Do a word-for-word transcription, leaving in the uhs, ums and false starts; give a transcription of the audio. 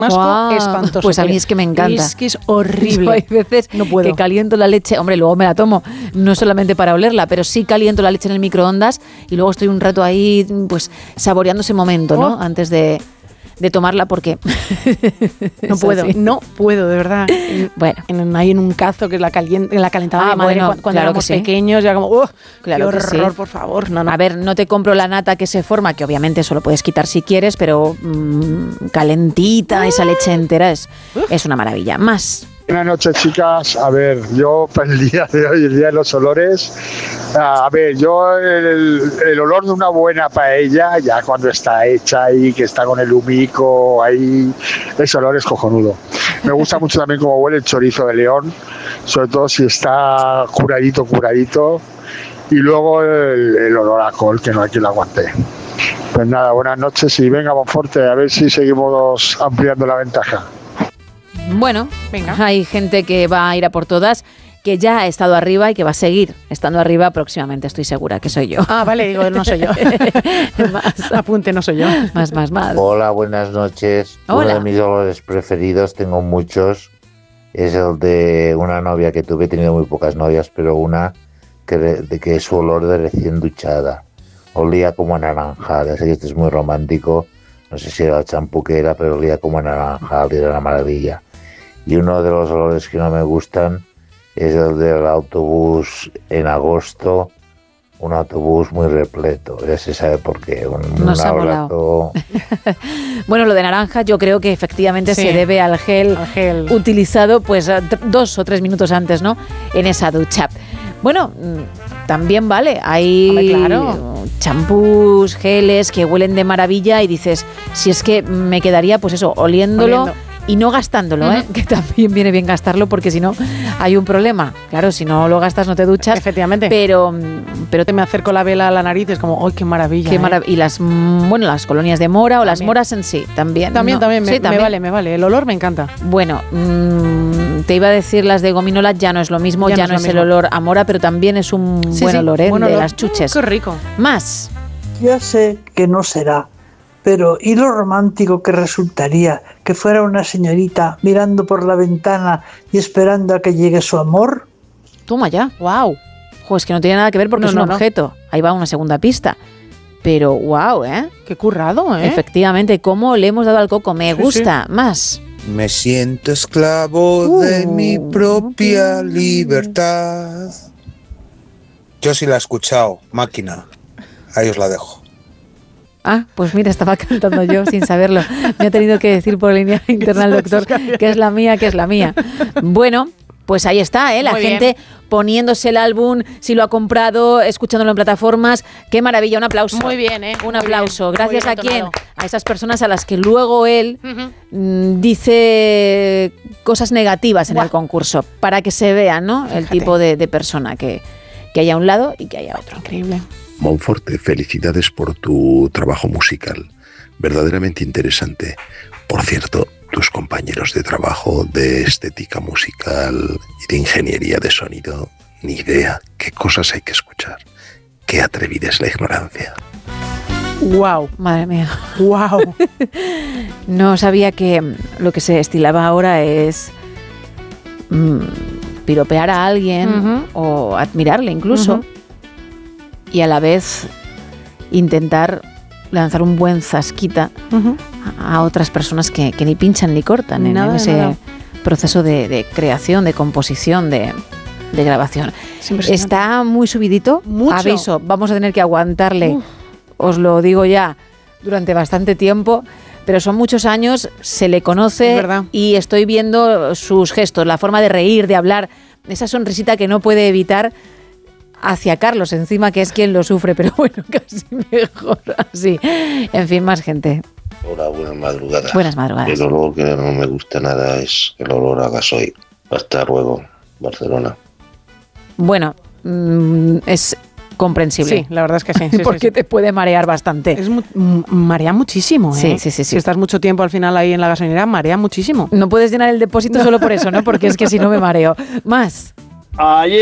asco wow, espantoso. Pues a mí es que me encanta. Es que es horrible. Yo hay veces no puedo. que caliento la leche, hombre, luego me la tomo, no solamente para olerla, pero sí caliento la leche en el microondas y luego estoy un rato ahí, pues, saboreando ese momento, ¿no? Oh. Antes de, de tomarla, porque no puedo, así. no puedo, de verdad. Bueno. En, ahí en un cazo que la, calien, la calentaba Ah, mi madre bueno, cuando, cuando claro éramos que sí. pequeños, ya como, ¡uh! Claro ¡qué que horror, sí. por favor! No, no. A ver, no te compro la nata que se forma, que obviamente eso lo puedes quitar si quieres, pero mmm, calentita, esa leche entera es, es una maravilla. Más. Buenas noches, chicas. A ver, yo para el día de hoy, el día de los olores, a ver, yo el, el olor de una buena paella, ya cuando está hecha ahí, que está con el humico ahí, ese olor es cojonudo. Me gusta mucho también cómo huele el chorizo de León, sobre todo si está curadito, curadito, y luego el, el olor a col, que no hay quien lo aguante. Pues nada, buenas noches y venga, Monforte, a ver si seguimos ampliando la ventaja. Bueno, Venga. Hay gente que va a ir a por todas, que ya ha estado arriba y que va a seguir estando arriba próximamente, estoy segura que soy yo. Ah, vale, digo, no soy yo. Más. Apunte, no soy yo. Más, más, más. Hola, buenas noches. Hola. Uno de mis olores preferidos, tengo muchos, es el de una novia que tuve. He tenido muy pocas novias, pero una que, de que es su olor de recién duchada. Olía como a naranjal, así que esto es muy romántico. No sé si era el champú que era, pero olía como a naranjal y era una maravilla. Y uno de los olores que no me gustan es el del autobús en agosto, un autobús muy repleto, ya se sabe por qué. Un, Nos un ha abrazo. Bueno, lo de naranja yo creo que efectivamente Sí. se debe al gel, Al gel. utilizado pues a t- dos o tres minutos antes, ¿no? En esa ducha. Bueno, mm, también vale, hay Hombre, claro. champús, geles que huelen de maravilla y dices, si es que me quedaría pues eso, oliéndolo. Oliendo. Y no gastándolo, Ujú. ¿eh? Que también viene bien gastarlo porque si no hay un problema. Claro, si no lo gastas no te duchas. Efectivamente. Pero, pero Te me acerco la vela a la nariz y es como, ¡ay, qué maravilla! qué eh". marav- y las mm, bueno, las colonias de mora o las También. moras en sí, también. También, ¿no? también, me, Sí, me vale, me vale. El olor me encanta. Bueno, mmm, te iba a decir las de gominola, ya no es lo mismo, ya, Ya no, no es es el lo mismo. olor a mora, pero también es un Sí, buen sí, olor, ¿eh? buen de olor. las chuches. Mm, qué rico. Más. Ya sé que no será, pero ¿y lo romántico que resultaría que fuera una señorita mirando por la ventana y esperando a que llegue su amor? Toma ya. ¡Wow! Jo, es que no tiene nada que ver porque No, es un no, no. objeto. Ahí va una segunda pista. Pero wow, ¿eh? ¡Qué currado, eh! Efectivamente, cómo le hemos dado al coco. Me Sí, gusta. Más. Me siento esclavo de mi propia libertad. Yo sí la he escuchado, Máquina. Ahí os la dejo. Ah, pues mira, estaba cantando yo sin saberlo. Me ha tenido que decir por línea interna el doctor que es la mía, que es la mía. Bueno, pues ahí está, ¿eh? La Muy gente poniéndose el álbum, si lo ha comprado, escuchándolo en plataformas. ¡Qué maravilla! Un aplauso. Muy bien, ¿eh? Un Muy aplauso. bien, Gracias muy a bien quién? entonado. A esas personas a las que luego él Ujú. mm, dice cosas negativas en Buah. el concurso para que se vea, ¿no? El Fíjate. tipo de, de persona que, que hay a un lado y que hay a otro. Increíble. Monforte, felicidades por tu trabajo musical, verdaderamente interesante. Por cierto, tus compañeros de trabajo de estética musical y de ingeniería de sonido, ni idea qué cosas hay que escuchar. Qué atrevida es la ignorancia. ¡Wow! Madre mía. ¡Wow! No sabía que mm, lo que se estilaba ahora es mm, piropear a alguien Ujú. o admirarle incluso Ujú. y a la vez intentar lanzar un buen zasquita Ujú. a, a otras personas que, que ni pinchan ni cortan en, Nada, en ese nada. proceso de, de creación, de composición, de, de grabación. Es impresionante. Está muy subidito. Mucho. Aviso, vamos a tener que aguantarle. Uf. Os lo digo ya, durante bastante tiempo, pero son muchos años, se le conoce Es verdad. y estoy viendo sus gestos, la forma de reír, de hablar, esa sonrisita que no puede evitar hacia Carlos, encima que es quien lo sufre, pero bueno, casi mejor así. En fin, más gente. Hola, buenas madrugadas. Buenas madrugadas. El olor que no me gusta nada es el olor a gasoil. Hasta luego, Barcelona. Bueno, mm, es comprensible. Sí, la verdad es que sí. sí, sí, porque sí. te puede marear bastante. Es mu- m- marea muchísimo, ¿eh? Sí, sí, sí, sí. Si estás mucho tiempo al final ahí en la gasolinera, marea muchísimo. No puedes llenar el depósito solo por eso, ¿no? Porque es que si no me mareo. Más. Ayer